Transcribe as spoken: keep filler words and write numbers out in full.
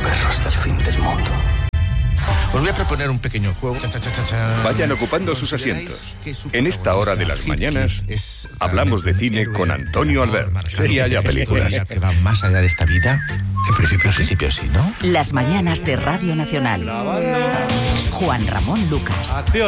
perro hasta el fin del mundo. Os voy a proponer un pequeño juego. Cha, cha, cha, cha. Vayan ocupando sus asientos. En esta hora de las mañanas hablamos de cine con Antonio Albert. Sería ya películas. Que va más allá de esta vida. En principio, en principio sí, ¿no? Las mañanas de Radio Nacional. Juan Ramón Lucas.